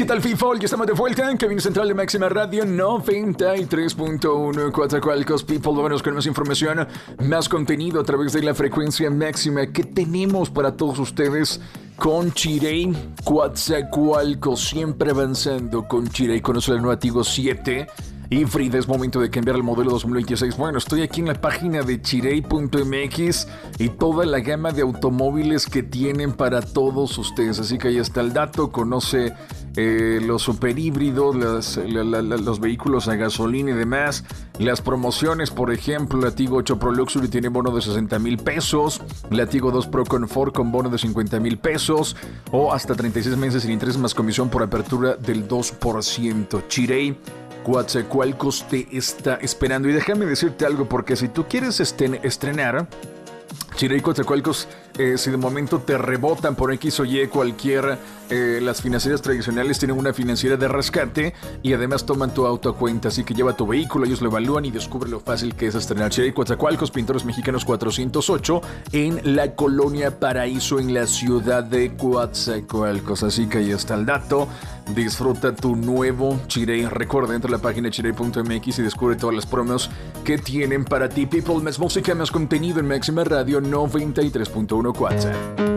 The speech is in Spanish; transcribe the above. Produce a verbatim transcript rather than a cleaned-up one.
¿qué tal, people? Ya estamos de vuelta en Cabina Central de Máxima Radio noventa y tres punto uno. Coatzacoalcos, people. Vámonos con más información, más contenido a través de la frecuencia máxima que tenemos para todos ustedes con Chirey Coatzacoalcos. Siempre avanzando con Chirey. Conoce el nuevo Tigo siete. Y Frida, es momento de cambiar el modelo dos mil veintiséis. Bueno, estoy aquí en la página de chirey punto m x y toda la gama de automóviles que tienen para todos ustedes. Así que ahí está el dato. Conoce eh, los superhíbridos, las, la, la, la, los vehículos a gasolina y demás. Las promociones, por ejemplo, la Tigo ocho Pro Luxury tiene bono de sesenta mil pesos. La Tigo dos Pro Comfort con bono de cincuenta mil pesos. O hasta treinta y seis meses sin interés más comisión por apertura del dos por ciento. Chirey Coatzacoalcos te está esperando. Y déjame decirte algo, porque si tú quieres esten- estrenar Chirey Coatzacoalcos, eh, si de momento te rebotan por X o Y cualquier, eh, las financieras tradicionales tienen una financiera de rescate y además toman tu auto a cuenta, así que lleva tu vehículo, ellos lo evalúan y descubre lo fácil que es estrenar. Chirey Coatzacoalcos, Pintores Mexicanos cuatrocientos ocho, en la Colonia Paraíso, en la ciudad de Coatzacoalcos. Así que ahí está el dato. Disfruta tu nuevo Chirey. Recuerda, entra a la página chirey punto m x y descubre todas las promos que tienen para ti, people. Más música, más contenido en Máxima Radio noventa y tres punto uno. WhatsApp.